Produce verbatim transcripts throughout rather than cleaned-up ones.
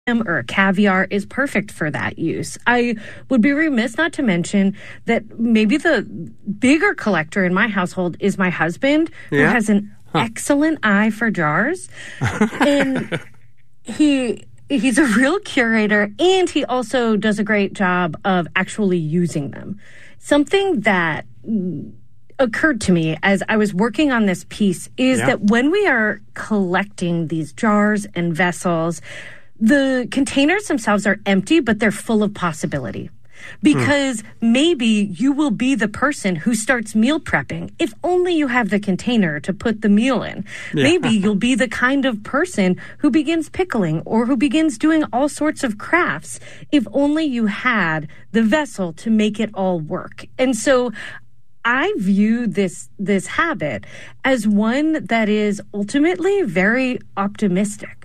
or a caviar is perfect for that use. I would be remiss not to mention that maybe the bigger collector in my household is my husband, yeah. who has an huh. excellent eye for jars. And he he's a real curator, and he also does a great job of actually using them. Something that occurred to me as I was working on this piece is yeah. that when we are collecting these jars and vessels, the containers themselves are empty, but they're full of possibility. Because hmm. maybe you will be the person who starts meal prepping if only you have the container to put the meal in. Yeah. Maybe you'll be the kind of person who begins pickling or who begins doing all sorts of crafts if only you had the vessel to make it all work. And so I view this this habit as one that is ultimately very optimistic.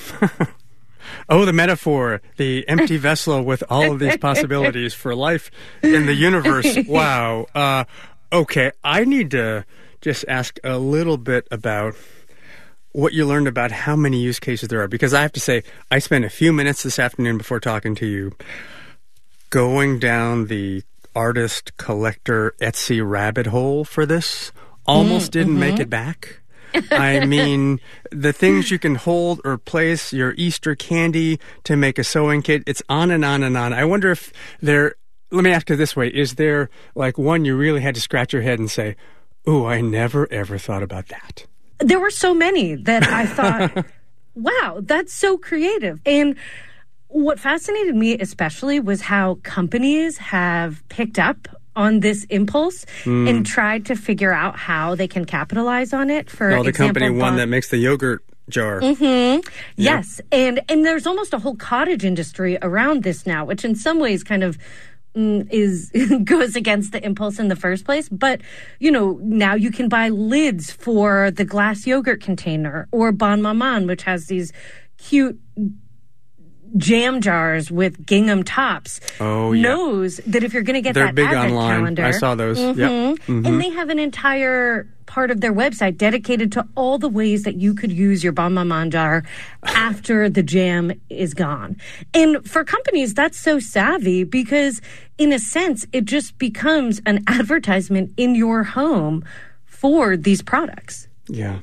Oh, the metaphor, the empty vessel with all of these possibilities for life in the universe. Wow. Uh, okay, I need to just ask a little bit about what you learned about how many use cases there are. Because I have to say, I spent a few minutes this afternoon before talking to you going down the artist, collector, Etsy rabbit hole for this. Almost mm, didn't mm-hmm. make it back. I mean, the things you can hold or place, your Easter candy to make a sewing kit, it's on and on and on. I wonder if there, let me ask it this way, is there like one you really had to scratch your head and say, ooh, I never ever thought about that? There were so many that I thought, wow, that's so creative. And what fascinated me especially was how companies have picked up on this impulse mm. and tried to figure out how they can capitalize on it. For oh, the example, company one bon- that makes the yogurt jar. Mm-hmm. Yep. Yes, and and there's almost a whole cottage industry around this now, which in some ways kind of mm, is goes against the impulse in the first place. But you know, now you can buy lids for the glass yogurt container, or Bon Maman, which has these cute jam jars with gingham tops. Oh, yeah. Knows that if you're going to get They're that big advent online. calendar, I saw those. Mm-hmm, yep. Mm-hmm. and they have an entire part of their website dedicated to all the ways that you could use your Bon Maman jar after the jam is gone. And for companies, that's so savvy because, in a sense, it just becomes an advertisement in your home for these products. Yeah.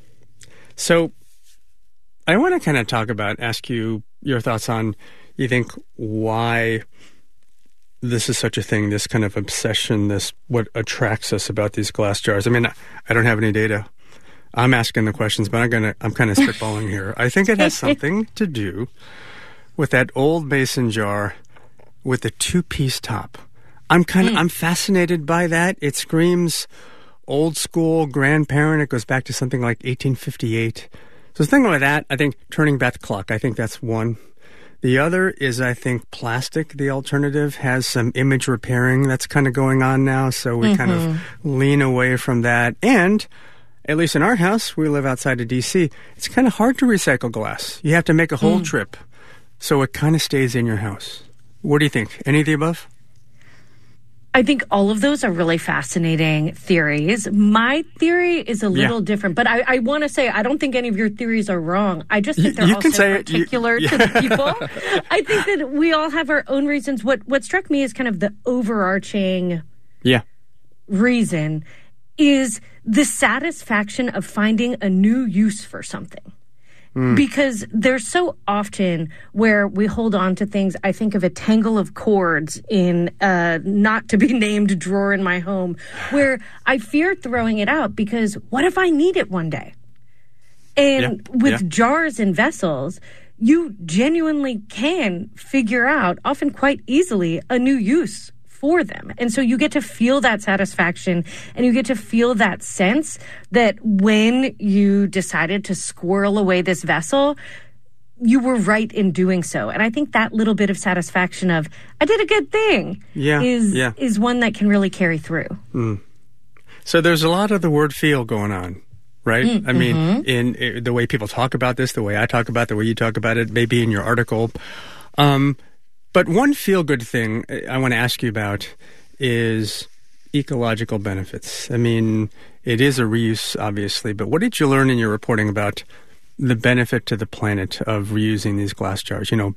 So I want to kind of talk about, ask you your thoughts on, you think, why this is such a thing, this kind of obsession, this what attracts us about these glass jars. I mean, I don't have any data. I'm asking the questions, but I'm gonna I'm kind of spitballing here. I think it has something to do with that old mason jar with the two-piece top. I'm kind of mm. I'm fascinated by that. It screams old school grandparent. It goes back to something like eighteen fifty-eight. So the thing with that, I think turning back the clock, I think that's one. The other is, I think, plastic, the alternative, has some image repairing that's kind of going on now. So we mm-hmm. kind of lean away from that. And at least in our house, we live outside of D C, it's kind of hard to recycle glass. You have to make a whole mm. trip. So it kind of stays in your house. What do you think? Any of the above? I think all of those are really fascinating theories. My theory is a little yeah. different, but I, I want to say I don't think any of your theories are wrong. I just think they're you also say particular you, yeah. to the people. I think that we all have our own reasons. What what struck me as kind of the overarching yeah. reason is the satisfaction of finding a new use for something. Mm. Because there's so often where we hold on to things. I think of a tangle of cords in a not to be named drawer in my home where I fear throwing it out because what if I need it one day? And yeah. with yeah. jars and vessels, you genuinely can figure out, often quite easily, a new use for them. And so you get to feel that satisfaction and you get to feel that sense that when you decided to squirrel away this vessel, you were right in doing so. And I think that little bit of satisfaction of, I did a good thing, yeah, is yeah. is one that can really carry through. Mm. So there's a lot of the word feel going on, right? Mm, I mean, mm-hmm. in, in the way people talk about this, the way I talk about it, the way you talk about it, maybe in your article. Um, But one feel-good thing I want to ask you about is ecological benefits. I mean, it is a reuse, obviously, but what did you learn in your reporting about the benefit to the planet of reusing these glass jars. You know,